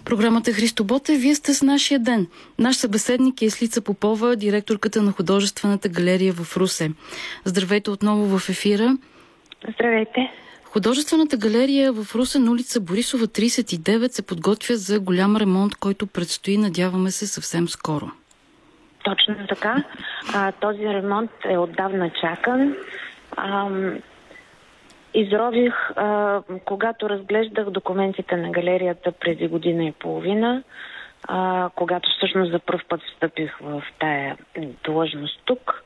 Програмата Христо Ботев. Вие сте с нашия ден. Наш събеседник е Слица Попова, директорката на художествената галерия в Русе. Здравейте отново в ефира. Здравейте. Художествената галерия в Русе на улица Борисова 39 се подготвя за голям ремонт, който предстои, надяваме се, съвсем скоро. Точно така. Този ремонт е отдавна чакан. Изрових, когато разглеждах документите на галерията преди година и половина, когато всъщност за пръв път встъпих в тая длъжност тук,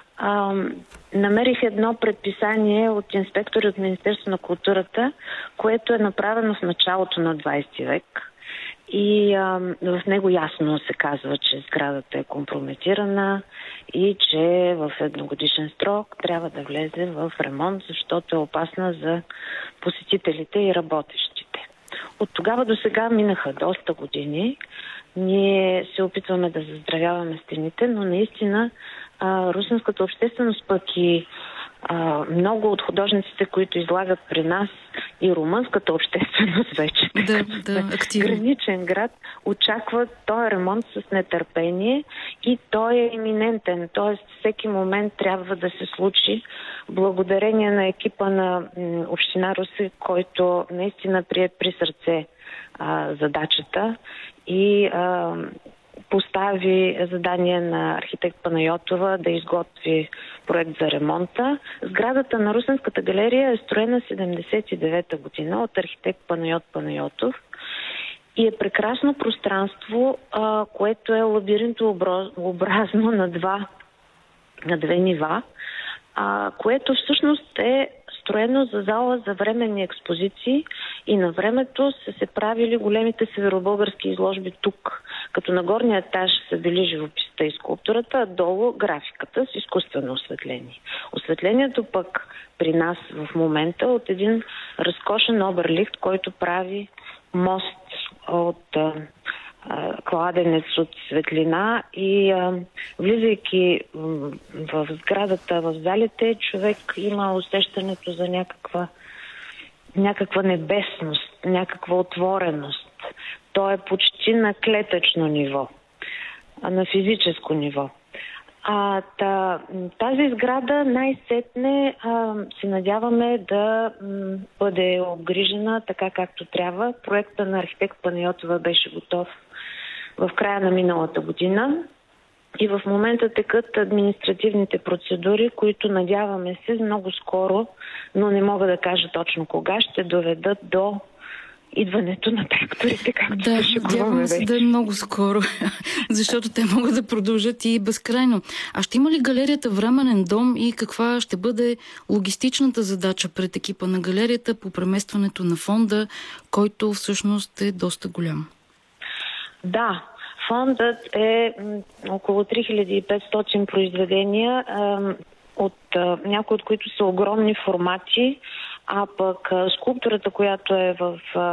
намерих едно предписание от инспектори от Министерството на културата, което е направено в началото на 20 век. И в него ясно се казва, че сградата е компрометирана и че в едногодишен срок трябва да влезе в ремонт, защото е опасна за посетителите и работещите. От тогава до сега минаха доста години. Ние се опитваме да заздравяваме стените, но наистина русенската общественост, пък и много от художниците, които излагат при нас, и румънската общественост вече, граничен град, очакват този ремонт с нетърпение и той е иминентен, т.е. всеки момент трябва да се случи благодарение на екипа на Община Русе, който наистина прие при сърце задачата и постави задание на архитект Панайотова да изготви проект за ремонта. Сградата на Русенската галерия е строена 79-та година от архитект Панайот Панайотов и е прекрасно пространство, което е лабиринтообразно на две нива, което всъщност е строено за зала за временни експозиции и на времето са се правили големите северобългарски изложби тук, като на горния етаж са били живописта и скулптурата, а долу графиката с изкуствено осветление. Осветлението пък при нас в момента от един разкошен оберлихт, който прави мост от кладенец от светлина и влизайки в сградата, в залите, човек има усещането за някаква небесност, някаква отвореност. То е почти на клетъчно ниво, на физическо ниво. Тази сграда най-сетне се надяваме да бъде обгрижена така както трябва. Проектът на архитект Панайотова беше готов в края на миналата година и в момента текат административните процедури, които надяваме се много скоро, но не мога да кажа точно кога, ще доведат до идването на тракторите, както се шегуваме вече. Да е много скоро, защото те могат да продължат и безкрайно. А ще има ли галерията временен дом и каква ще бъде логистичната задача пред екипа на галерията по преместването на фонда, който всъщност е доста голям? Да, фондът е около 3500 произведения, някои от които са огромни формати, а пък скулптурата, която е в